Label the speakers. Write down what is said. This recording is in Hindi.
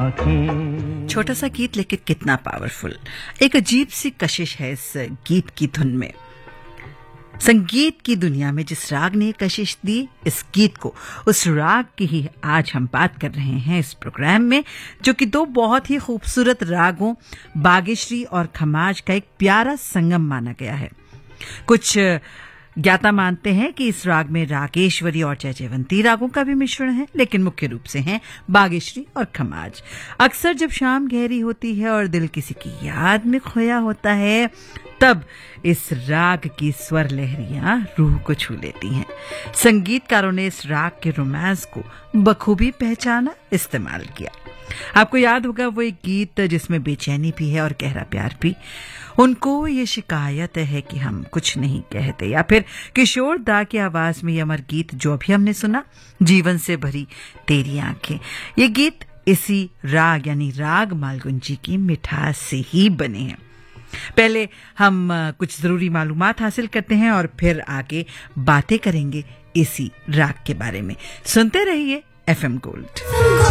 Speaker 1: आंखें।
Speaker 2: छोटा सा गीत लेकिन कितना पावरफुल। एक अजीब सी कशिश है इस गीत की धुन में। संगीत की दुनिया में जिस राग ने कशिश दी इस गीत को, उस राग की ही आज हम बात कर रहे हैं इस प्रोग्राम में, जो कि दो बहुत ही खूबसूरत रागों बागेश्री और खमाज का एक प्यारा संगम माना गया है। कुछ ज्ञाता मानते हैं कि इस राग में रागेश्वरी और जयजयवंती रागों का भी मिश्रण है, लेकिन मुख्य रूप से हैं बागेश्री और खमाज। अक्सर जब शाम गहरी होती है और दिल किसी की याद में खोया होता है, तब इस राग की स्वर लहरियां रूह को छू लेती हैं। संगीतकारों ने इस राग के रोमांस को बखूबी पहचाना, इस्तेमाल किया। आपको याद होगा वो एक गीत जिसमें बेचैनी भी है और गहरा प्यार भी। उनको ये शिकायत है कि हम कुछ नहीं कहते, या फिर किशोर दा की आवाज में ये अमर गीत जो अभी हमने सुना, जीवन से भरी तेरी आंखें। ये गीत इसी राग यानी राग मालगुंजी की मिठास से ही बने हैं। पहले हम कुछ जरूरी मालूमात हासिल करते हैं और फिर आगे बातें करेंगे इसी राग के बारे में। सुनते रहिए FM गोल्ड।